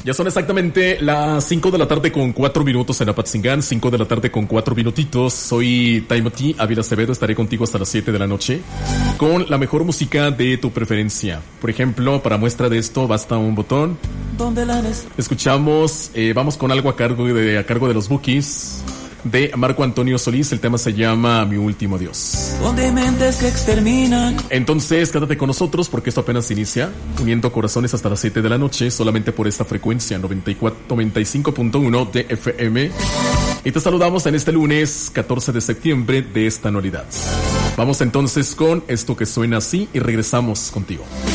Ya son exactamente las 5 de la tarde con 4 minutos en Apatzingán, 5 de la tarde con 4 minutitos. Soy Timothy Ávila Acevedo, estaré contigo hasta las 7 de la noche con la mejor música de tu preferencia. Por ejemplo, para muestra de esto basta un botón. Escuchamos, vamos con algo a cargo de los Bookies, de Marco Antonio Solís. El tema se llama Mi Último Adiós. Donde mentes que exterminan. Entonces, quédate con nosotros porque esto apenas inicia, uniendo corazones hasta las 7 de la noche, solamente por esta frecuencia 95.1 de FM. Y te saludamos en este lunes 14 de septiembre de esta anualidad. Vamos entonces con esto que suena así y regresamos contigo.